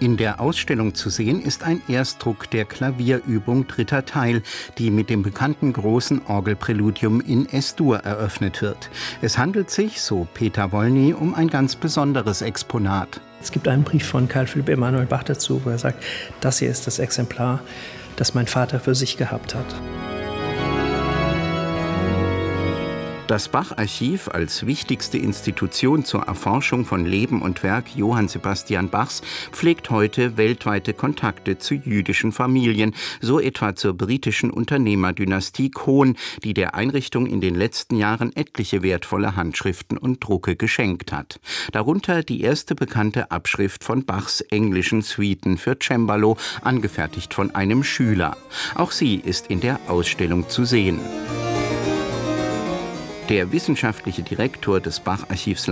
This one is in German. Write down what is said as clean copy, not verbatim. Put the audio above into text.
In der Ausstellung zu sehen ist ein Erstdruck der Klavierübung 3. Teil, die mit dem bekannten großen Orgelpräludium in Es-Dur eröffnet wird. Es handelt sich, so Peter Wolny, um ein ganz besonderes Exponat. Es gibt einen Brief von Carl Philipp Emanuel Bach dazu, wo er sagt, das hier ist das Exemplar, das mein Vater für sich gehabt hat. Das Bach-Archiv als wichtigste Institution zur Erforschung von Leben und Werk Johann Sebastian Bachs pflegt heute weltweite Kontakte zu jüdischen Familien, so etwa zur britischen Unternehmerdynastie Cohn, die der Einrichtung in den letzten Jahren etliche wertvolle Handschriften und Drucke geschenkt hat. Darunter die erste bekannte Abschrift von Bachs englischen Suiten für Cembalo, angefertigt von einem Schüler. Auch sie ist in der Ausstellung zu sehen. Der wissenschaftliche Direktor des Bach-Archivs